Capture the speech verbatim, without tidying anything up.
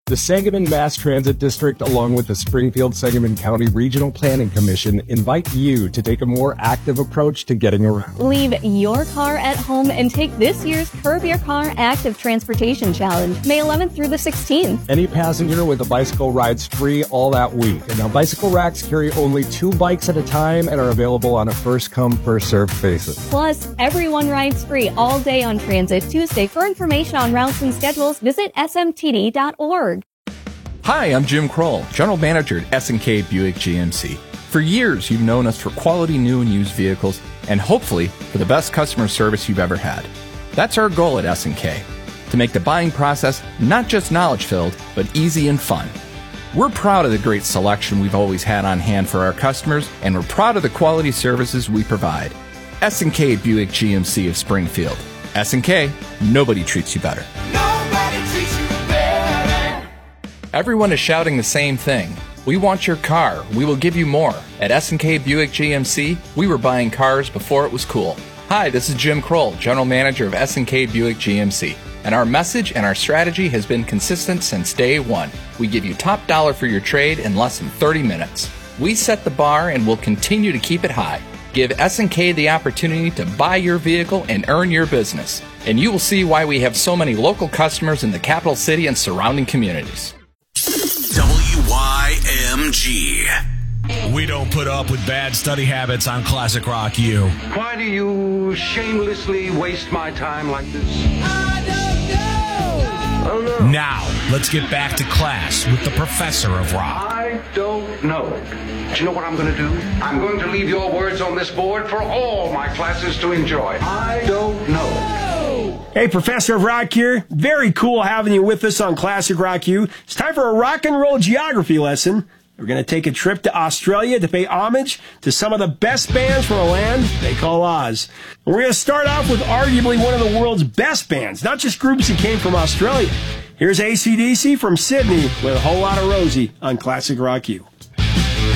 The Sangamon Mass Transit District, along with the Springfield-Sangamon County Regional Planning Commission, invite you to take a more active approach to getting around. Leave your car at home and take this year's Curb Your Car Active Transportation Challenge, May eleventh through the sixteenth. Any passenger with a bicycle rides free all that week. And now bicycle racks carry only two bikes at a time and are available on a first-come, first-served basis. Plus, everyone rides free all day on Transit Tuesday. For information on routes and schedules, visit S M T D dot org. Hi, I'm Jim Kroll, General Manager at S and K Buick G M C. For years, you've known us for quality new and used vehicles, and hopefully for the best customer service you've ever had. That's our goal at S and K, to make the buying process not just knowledge-filled, but easy and fun. We're proud of the great selection we've always had on hand for our customers, and we're proud of the quality services we provide. S and K Buick G M C of Springfield. S and K, nobody treats you better. Nobody treats you better. Everyone is shouting the same thing. We want your car. We will give you more. At S and K Buick G M C, we were buying cars before it was cool. Hi, this is Jim Kroll, General Manager of S and K Buick G M C. And our message and our strategy has been consistent since day one. We give you top dollar for your trade in less than thirty minutes. We set the bar and will continue to keep it high. Give S and K the opportunity to buy your vehicle and earn your business. And you will see why we have so many local customers in the capital city and surrounding communities. W Y M G. We don't put up with bad study habits on Classic Rock U. Why do you shamelessly waste my time like this? I don't know. Oh, no. Now, let's get back to class with the Professor of Rock. I don't know. Do you know what I'm going to do? I'm going to leave your words on this board for all my classes to enjoy. I don't know. Hey, Professor of Rock here. Very cool having you with us on Classic Rock U. It's time for a rock and roll geography lesson. We're going to take a trip to Australia to pay homage to some of the best bands from a land they call Oz. And we're going to start off with arguably one of the world's best bands, not just groups that came from Australia. Here's A C D C from Sydney with A Whole Lot of Rosie on Classic Rock U.